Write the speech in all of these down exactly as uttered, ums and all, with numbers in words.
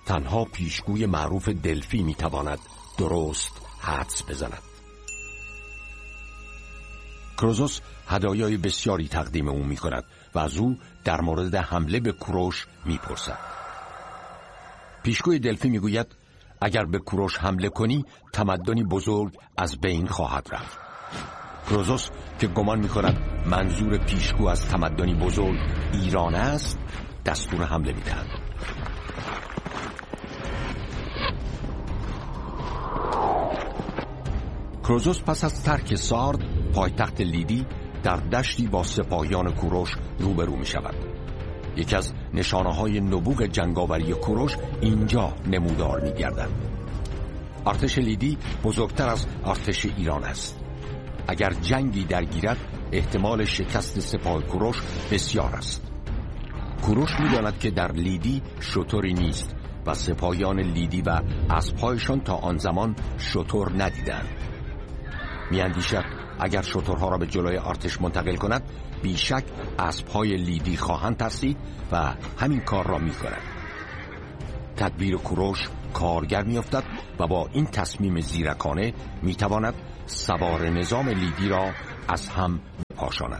تنها پیشگوی معروف دلفی میتواند درست حدس بزند. کروزوس هدایای بسیاری تقدیم او میکند و از او در مورد حمله به کوروش میپرسد. پیشگوی دلفی میگوید اگر به کوروش حمله کنی تمدنی بزرگ از بین خواهد رفت. کروزوس که گمان میکند منظور پیشگو از تمدنی بزرگ ایران است دستور حمله میدهد. کروزوس پس از ترک سارد پایتخت لیدی در دشتی با سپاهیان کوروش روبرو می شود. یکی از نشانه‌های نبوغ جنگاوری کوروش اینجا نمودار می گردد. ارتش لیدی بزرگتر از ارتش ایران است. اگر جنگی درگیرد احتمال شکست سپاه کوروش بسیار است. کوروش می داند که در لیدی شتری نیست و سپاهیان لیدی و اسب‌هایشان تا آن زمان شتر ندیدند. می اندیشد اگر شترها را به جلوی ارتش منتقل کند بیشک اسب‌های لیدی خواهند ترسید و همین کار را می کند. تدبیر کوروش کارگر می افتد و با این تصمیم زیرکانه می تواند سوار نظام لیدی را از هم بپاشاند.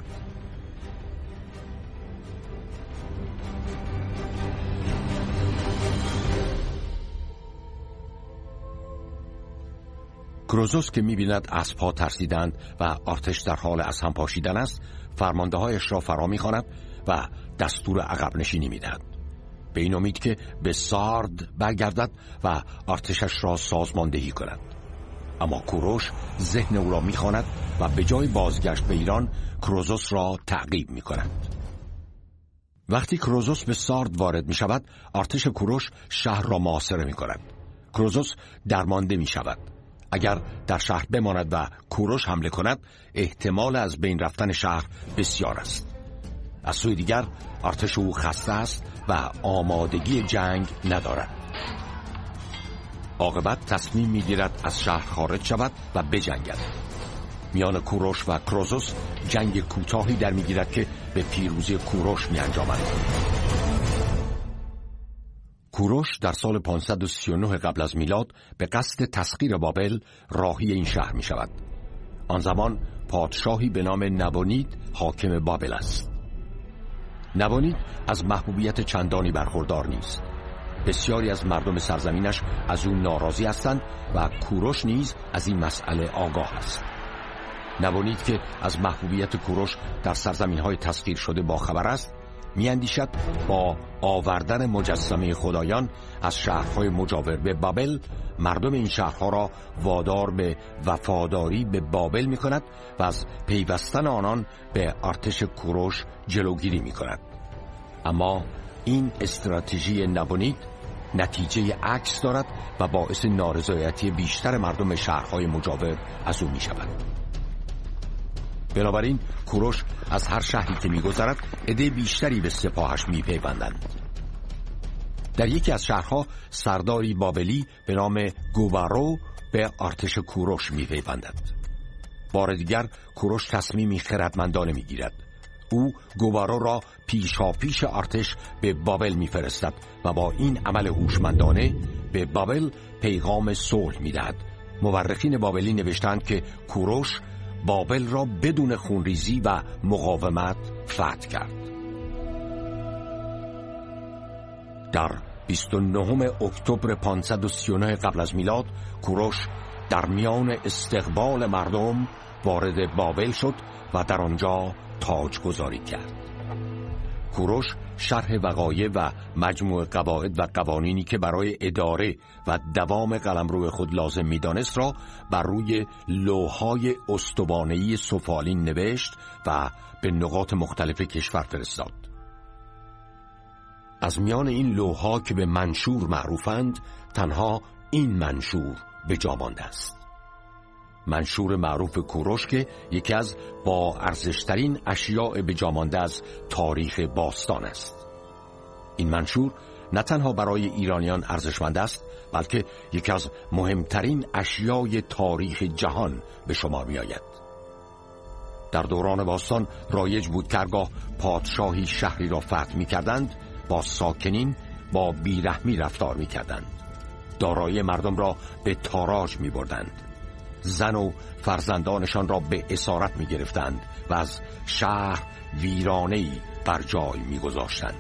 کروزوس که می‌بیند اسب‌ها ترسیدند و ارتش در حال از هم پاشیدن است، فرمانده‌هایش را فرا می‌خواند و دستور عقب نشینی می‌دهد. به این امید که به سارد برگردد و ارتشش را سازماندهی کند. اما کوروش ذهن او را می‌خواند و به جای بازگشت به ایران کروزوس را تعقیب می‌کند. وقتی کروزوس به سارد وارد می‌شود، ارتش کوروش شهر را محاصره می‌کند. کروزوس درمانده می‌شود. اگر در شهر بماند و کوروش حمله کند احتمال از بین رفتن شهر بسیار است. از سوی دیگر ارتش او خسته است و آمادگی جنگ ندارد. عاقبت تصمیم میگیرد از شهر خارج شود و بجنگد. میان کوروش و کروزوس جنگ کوتاهی در میگیرد که به پیروزی کوروش می انجامد. کوروش در سال پانصد و سی و نه قبل از میلاد به قصد تسخیر بابل راهی این شهر می شود. آن زمان پادشاهی به نام نبونید حاکم بابل است. نبونید از محبوبیت چندانی برخوردار نیست. بسیاری از مردم سرزمینش از او ناراضی هستند و کوروش نیز از این مسئله آگاه است. نبونید که از محبوبیت کوروش در سرزمین‌های تسخیر شده باخبر است، می‌اندیشد با آوردن مجسمه خدایان از شهرهای مجاور به بابل مردم این شهرها را وادار به وفاداری به بابل می‌کند و از پیوستن آنان به ارتش کوروش جلوگیری می‌کند. اما این استراتژی نبونید نتیجه عکس دارد و باعث نارضایتی بیشتر مردم شهرهای مجاور از او می‌شود. بنابراین کوروش از هر شهری که می‌گذرد عده بیشتری به سپاهش می‌پیوندند. در یکی از شهرها سرداری بابلی به نام گوبارو به ارتش کوروش می‌پیوندد. بار دیگر کوروش تصمیمی خردمندانه می‌گیرد. او گوبارو را پیشاپیش ارتش به بابل می‌فرستد و با این عمل هوشمندانه به بابل پیغام صلح می‌دهد. مورخین بابلی نوشتند که کوروش بابل را بدون خونریزی و مقاومت فتح کرد. در بیست و نهم اکتبر پانصد و سی و نه قبل از میلاد کوروش در میان استقبال مردم وارد بابل شد و در آنجا تاجگذاری کرد. کوروش شرح وقایع و مجموع قواعد و قوانینی که برای اداره و دوام قلمرو خود لازم می‌دانست را بر روی لوح‌های استوانه‌ای سفالین نوشت و به نقاط مختلف کشور فرستاد. از میان این لوح‌ها که به منشور معروفند تنها این منشور به جا مانده است. منشور معروف کوروش که یکی از با ارزشترین اشیاء به جا مانده از تاریخ باستان است. این منشور نه تنها برای ایرانیان ارزشمند است بلکه یکی از مهمترین اشیای تاریخ جهان به شمار می آید. در دوران باستان رایج بود که هرگاه پادشاهی شهری را فتح می کردند با ساکنین با بیرحمی رفتار می کردند. دارایی مردم را به تاراج می بردند. زن و فرزندانشان را به اسارت می گرفتند و از شهر ویرانه‌ای بر جای می گذاشتند.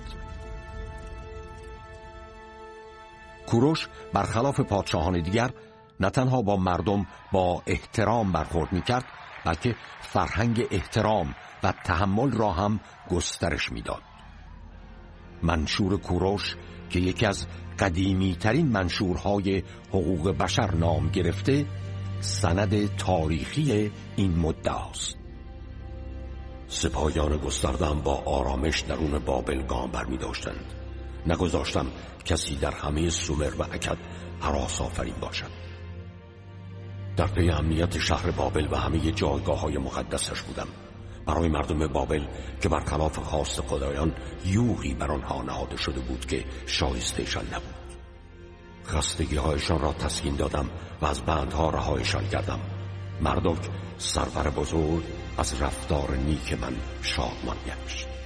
کوروش برخلاف پادشاهان دیگر نه تنها با مردم با احترام برخورد می کرد، بلکه فرهنگ احترام و تحمل را هم گسترش می داد. منشور کوروش که یکی از قدیمی ترین منشورهای حقوق بشر نام گرفته، سند تاریخی این مدعا است. سپاهیان گسترده‌ام با آرامش درون بابل گام برمی داشتند. نگذاشتم کسی در همه سومر و اکد هراس آفرین باشد. در پی امنیت شهر بابل و همه جایگاه های مقدسش بودم. برای مردم بابل که برخلاف خواست خدایان یوغی بر آنها نهاده شده بود که شایسته‌شان نبود. خستگی هایشان را تسکین دادم و از بندها رهایشان کردم. مردک سرور بزرگ از رفتار نیک من شادمان گشت.